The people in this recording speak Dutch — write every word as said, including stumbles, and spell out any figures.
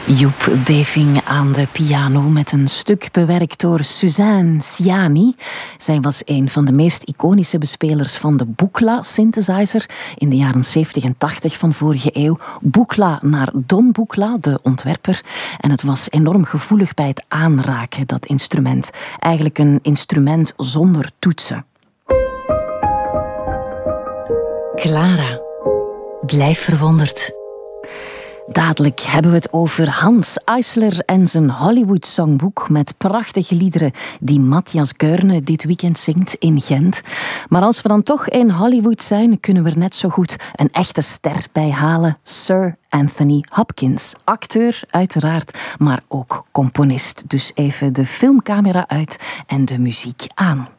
Joep Beving aan de piano met een stuk bewerkt door Suzanne Ciani. Zij was een van de meest iconische bespelers van de Buchla-synthesizer in de jaren zeventig en tachtig van vorige eeuw. Buchla naar Don Buchla, de ontwerper. En het was enorm gevoelig bij het aanraken, dat instrument. Eigenlijk een instrument zonder toetsen. Clara, blijf verwonderd. Dadelijk hebben we het over Hans Eisler en zijn Hollywood Songboek met prachtige liederen die Matthias Geurne dit weekend zingt in Gent. Maar als we dan toch in Hollywood zijn, kunnen we er net zo goed een echte ster bij halen. Sir Anthony Hopkins. Acteur uiteraard, maar ook componist. Dus even de filmcamera uit en de muziek aan.